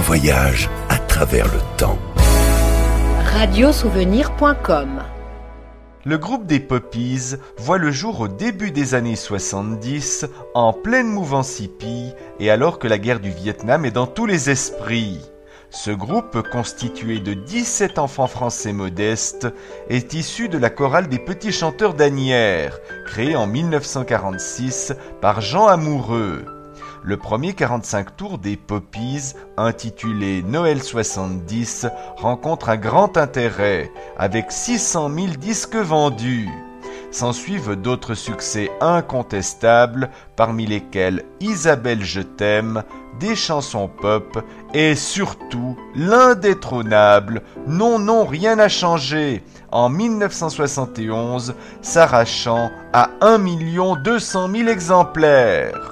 voyage à travers le temps. Radiosouvenir.com. Le groupe des Poppies voit le jour au début des années 70, en pleine mouvance hippie, et alors que la guerre du Vietnam est dans tous les esprits. Ce groupe, constitué de 17 enfants français modestes, est issu de la chorale des Petits Chanteurs d'Asnières, créée en 1946 par Jean Amoureux. Le premier 45 tours des Poppies, intitulé Noël 70, rencontre un grand intérêt, avec 600 000 disques vendus. S'ensuivent d'autres succès incontestables, parmi lesquels Isabelle je t'aime, des chansons pop et surtout l'indétrônable Non non rien n'a changé en 1971, s'arrachant à 1 200 000 exemplaires.